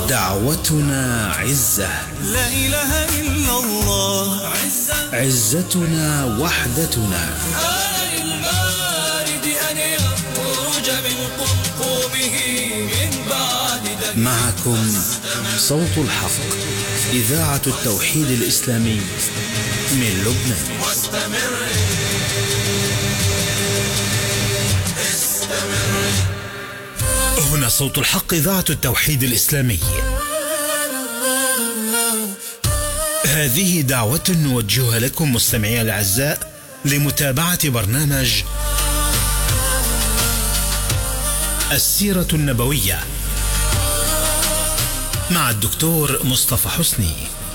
دعوتنا عزة، لا إله إلا الله عزتنا وحدتنا. البارد أن يخرج من قمقمه من بعد معكم صوت الحق، إذاعة التوحيد الإسلامي من لبنان. هنا صوت الحق، إذاعة التوحيد الإسلامي. هذه دعوة نوجهها لكم مستمعي الأعزاء لمتابعة برنامج السيرة النبوية مع الدكتور مصطفى حسني.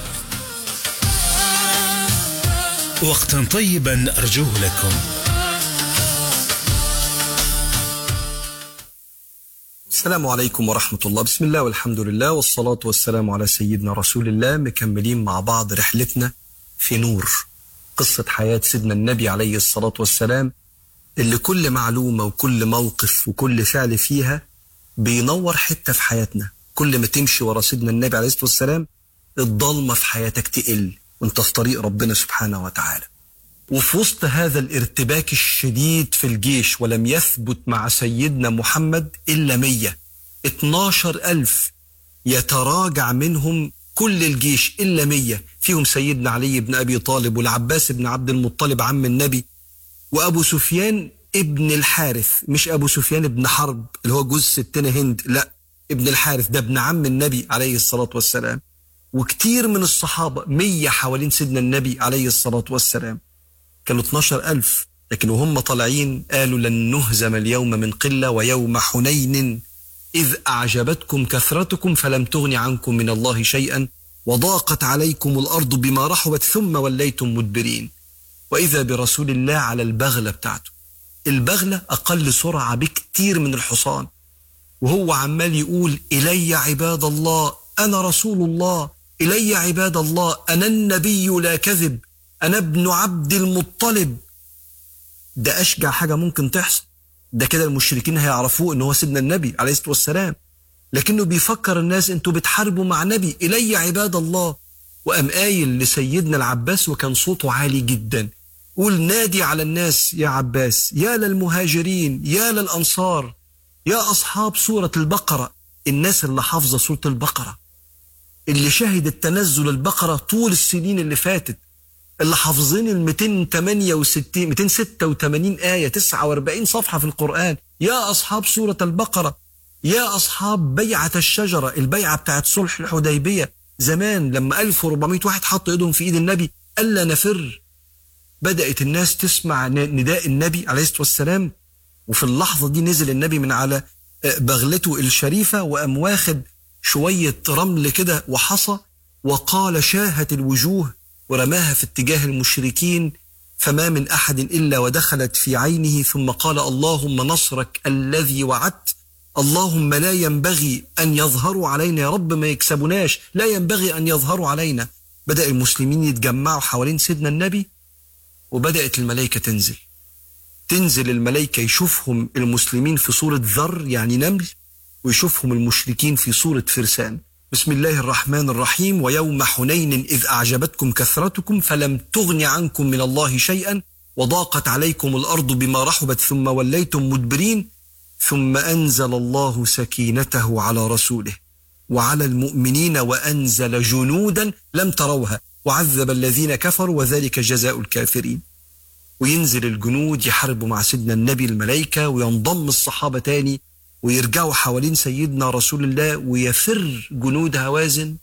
وقتا طيبا أرجوه لكم. السلام عليكم ورحمة الله. بسم الله والحمد لله والصلاة والسلام على سيدنا رسول الله. مكملين مع بعض رحلتنا في نور، قصة حياة سيدنا النبي عليه الصلاة والسلام، اللي كل معلومة وكل موقف وكل فعل فيها بينور حتة في حياتنا. كل ما تمشي ورا سيدنا النبي عليه الصلاة والسلام الضلمة في حياتك تقل وانت في طريق ربنا سبحانه وتعالى. وفي وسط هذا الارتباك الشديد في الجيش، ولم يثبت مع سيدنا محمد إلا 112,000 يتراجع منهم كل الجيش إلا 100، فيهم سيدنا علي بن أبي طالب والعباس بن عبد المطلب عم النبي وأبو سفيان ابن الحارث، مش أبو سفيان ابن حرب اللي هو جوز ستنا هند، لا، ابن الحارث ده ابن عم النبي عليه الصلاة والسلام. وكتير من الصحابة 100 حوالين سيدنا النبي عليه الصلاة والسلام، كانوا 12,000. لكن وهم طالعين قالوا لن نهزم اليوم من قلة ويوم حنين إذ أعجبتكم كثرتكم فلم تغن عنكم من الله شيئا وضاقت عليكم الأرض بما رحبت ثم وليتم مدبرين. وإذا برسول الله على البغلة بتاعته، البغلة أقل سرعة بكتير من الحصان، وهو عمال يقول إلي عباد الله أنا رسول الله، إلي عباد الله أنا النبي لا كذب، أنا ابن عبد المطلب. ده أشجع حاجة ممكن تحصل. ده كده المشركين هيعرفوه إنه هو سيدنا النبي عليه الصلاة والسلام، لكنه بيفكر الناس أنتوا بتحاربوا مع نبي، إلي عباد الله. وقام قايل لسيدنا العباس وكان صوته عالي جدا، قول نادي على الناس يا عباس، يا للمهاجرين يا للأنصار يا أصحاب سورة البقرة. الناس اللي حافظة سورة البقرة، اللي شهدت تنزل البقرة طول السنين اللي فاتت، اللي حافظين ال 286 آية 49 صفحة في القرآن، يا أصحاب سورة البقرة، يا أصحاب بيعة الشجرة، البيعة بتاعت صلح الحديبية زمان لما 1400 واحد حطوا ايدهم في ايد النبي ألا نفر. بدأت الناس تسمع نداء النبي عليه الصلاة والسلام، وفي اللحظة دي نزل النبي من على بغلته الشريفة وقام واخد شوية رمل كده وحصى وقال شاهت الوجوه، ورماها في اتجاه المشركين فما من أحد إلا ودخلت في عينه، ثم قال اللهم نصرك الذي وعدت، اللهم لا ينبغي أن يظهروا علينا، يا رب ما يكسبوناش، لا ينبغي أن يظهروا علينا. بدأ المسلمين يتجمعوا حوالين سيدنا النبي، وبدأت الملائكة تنزل الملائكة يشوفهم المسلمين في صورة ذر يعني نمل، ويشوفهم المشركين في صورة فرسان. بسم الله الرحمن الرحيم. ويوم حنين إذ أعجبتكم كثرتكم فلم تغن عنكم من الله شيئا وضاقت عليكم الأرض بما رحبت ثم وليتم مدبرين ثم أنزل الله سكينته على رسوله وعلى المؤمنين وأنزل جنودا لم تروها وعذب الذين كفروا وذلك جزاء الكافرين. وينزل الجنود يحاربوا مع سيدنا النبي الملائكة، وينضم الصحابة تاني ويرجعوا حوالين سيدنا رسول الله، ويفر جنود هوازن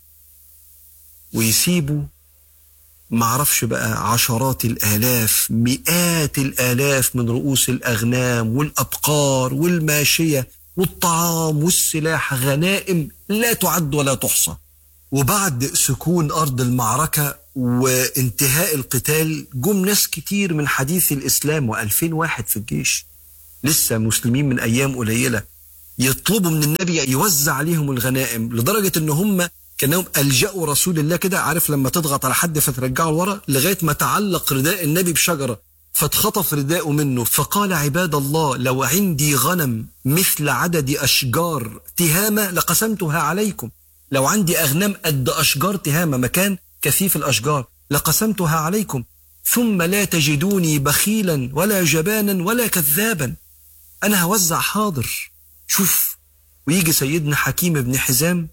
ويسيبوا معرفش بقى عشرات الآلاف مئات الآلاف من رؤوس الأغنام والأبقار والماشية والطعام والسلاح، غنائم لا تعد ولا تحصى. وبعد سكون أرض المعركة وانتهاء القتال جم ناس كتير من حديث الإسلام و2000 واحد في الجيش لسه مسلمين من أيام قليلة، يطلبوا من النبي يوزع عليهم الغنائم، لدرجة ان هم كانوا ألجأوا رسول الله كده، عارف لما تضغط على حد فترجعه لورا، لغاية ما تعلق رداء النبي بشجرة فاتخطف رداءه منه، فقال عباد الله لو عندي غنم مثل عدد أشجار تهامة لقسمتها عليكم. لو عندي أغنام قد أشجار تهامة مكان كثيف الأشجار لقسمتها عليكم، ثم لا تجدوني بخيلا ولا جبانا ولا كذابا، أنا هوزع حاضر. شوف، ويجي سيدنا حكيم بن حزام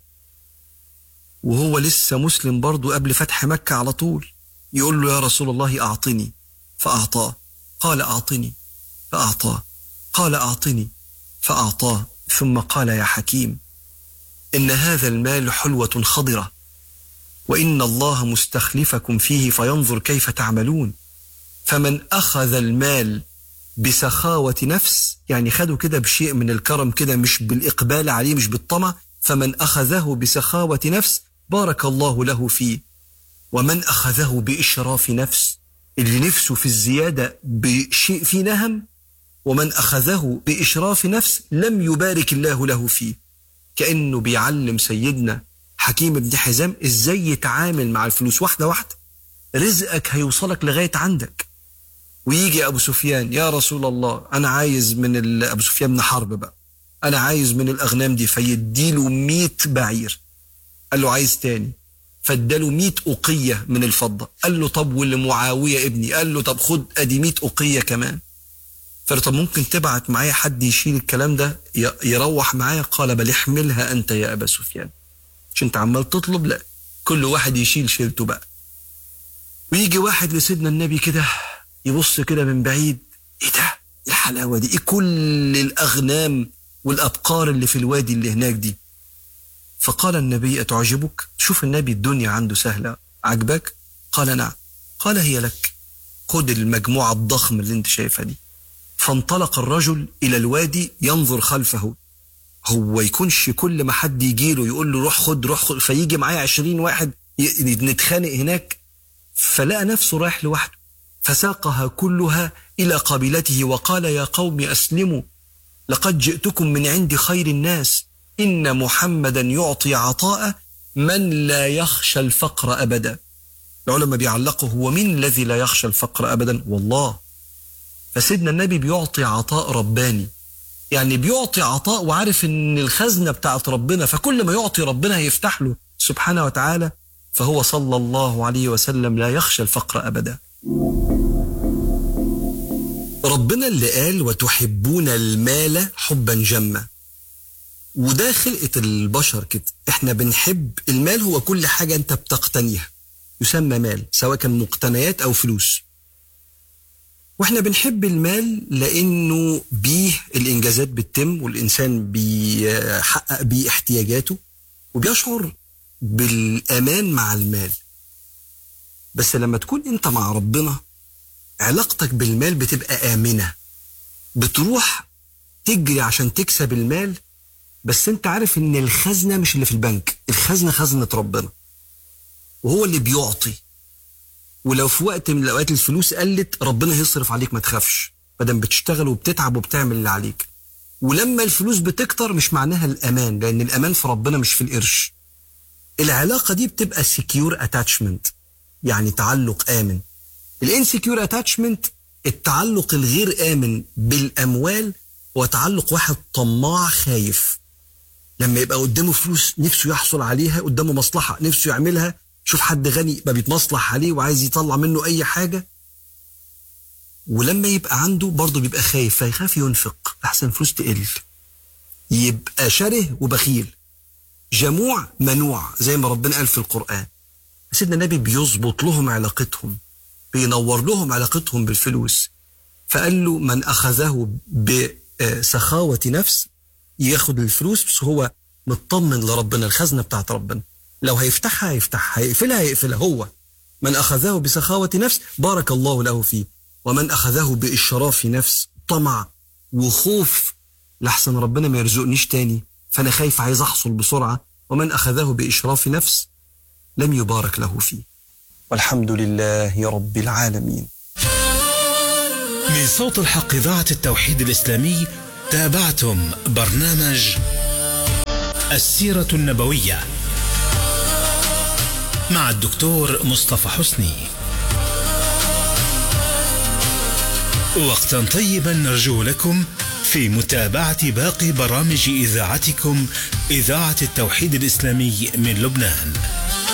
وهو لسه مسلم برضو قبل فتح مكة على طول، يقول له يا رسول الله أعطني، فأعطاه. قال أعطني، فأعطاه. قال أعطني، فأعطاه. ثم قال يا حكيم إن هذا المال حلوة خضرة، وإن الله مستخلفكم فيه فينظر كيف تعملون، فمن أخذ المال بسخاوة نفس، يعني خده كده بشيء من الكرم كده، مش بالإقبال عليه، مش بالطمع، فمن أخذه بسخاوة نفس بارك الله له فيه، ومن أخذه بإشراف نفس، اللي نفسه في الزيادة بشيء فيه نهم، ومن أخذه بإشراف نفس لم يبارك الله له فيه. كأنه بيعلم سيدنا حكيم بن حزام إزاي يتعامل مع الفلوس واحدة واحدة. رزقك هيوصلك لغاية عندك. ويجي أبو سفيان، يا رسول الله أنا عايز من أبو سفيان بن حرب بقى، أنا عايز من الأغنام دي، فيديله 100 بعير. قال له عايز تاني، فاداله 100 أقية من الفضة. قال له طب واللي معاوية ابني؟ قال له طب خد أدي 100 أقية كمان. فقال طب ممكن تبعت معايا حد يشيل الكلام ده يروح معايا؟ قال بل احملها أنت يا أبا سفيان، مش أنت عمال تطلب؟ لا، كل واحد يشيل شيلته بقى. ويجي واحد لسيدنا النبي كده يبص كده من بعيد، ايه ده؟ الحلاوة دي؟ ايه كل الأغنام والأبقار اللي في الوادي اللي هناك دي؟ فقال النبي أتعجبك؟ شوف النبي الدنيا عنده سهلة، عجبك؟ قال نعم. قال هي لك، خد المجموعة الضخمة اللي انت شايفها دي. فانطلق الرجل إلى الوادي ينظر خلفه. هو يكونش كل ما حد يجيله يقول له روح خد روح خد، فيجي معايا 20 واحد نتخانق هناك؟ فلقى نفسه رايح لوحده، فساقها كلها إلى قبيلته وقال يا قوم أسلموا، لقد جئتكم من عند خير الناس، إن محمدا يعطي عطاء من لا يخشى الفقر أبدا. العلماء بيعلقوا هو مين الذي لا يخشى الفقر أبدا؟ والله. فسيدنا النبي بيعطي عطاء رباني، يعني بيعطي عطاء وعارف ان الخزنة بتاعت ربنا، فكل ما يعطي ربنا هيفتح له سبحانه وتعالى. فهو صلى الله عليه وسلم لا يخشى الفقر أبدا. ربنا اللي قال وتحبون المال حبا جما، وده خلقة البشر كده، احنا بنحب المال. هو كل حاجة انت بتقتنيها يسمى مال، سواء كان مقتنيات او فلوس. واحنا بنحب المال لانه بيه الانجازات بتتم، والانسان بيحقق بيه احتياجاته وبيشعر بالامان مع المال. بس لما تكون انت مع ربنا علاقتك بالمال بتبقى آمنة، بتروح تجري عشان تكسب المال، بس انت عارف ان الخزنة مش اللي في البنك، الخزنة خزنة ربنا، وهو اللي بيعطي. ولو في وقت من الأوقات الفلوس قلت، ربنا هيصرف عليك، ما تخافش، مادام بتشتغل وبتتعب وبتعمل اللي عليك. ولما الفلوس بتكتر مش معناها الأمان، لأن الأمان في ربنا مش في القرش. العلاقة دي بتبقى secure attachment، يعني تعلق آمن. الانسكيور اتاتشمنت، التعلق الغير آمن بالأموال، وتعلق واحد طماع خايف. لما يبقى قدامه فلوس نفسه يحصل عليها، قدامه مصلحة نفسه يعملها، شوف حد غني يبقى بيتمصلح عليه وعايز يطلع منه أي حاجة. ولما يبقى عنده برضه بيبقى خايف، فيخاف ينفق لحسن فلوس تقل، يبقى شره وبخيل، جموع منوع زي ما ربنا قال في القرآن. سيدنا النبي بيظبط لهم علاقتهم، بينور لهم علاقتهم بالفلوس. فقال له من أخذه بسخاوة نفس ياخد الفلوس، بس هو مطمن لربنا، الخزنة بتاعت ربنا، لو هيفتحها هيفتحها، هيقفلها هو. من أخذه بسخاوة نفس بارك الله له فيه، ومن أخذه بإشراف نفس، طمع وخوف لحسن ربنا ما يرزقنيش تاني، فأنا خايف عايز أحصل بسرعة، ومن أخذه بإشراف نفس لم يبارك له فيه. والحمد لله رب العالمين. من صوت الحق إذاعة التوحيد الإسلامي تابعتم برنامج السيرة النبوية مع الدكتور مصطفى حسني. وقتا طيبا نرجو لكم في متابعة باقي برامج إذاعتكم إذاعة التوحيد الإسلامي من لبنان.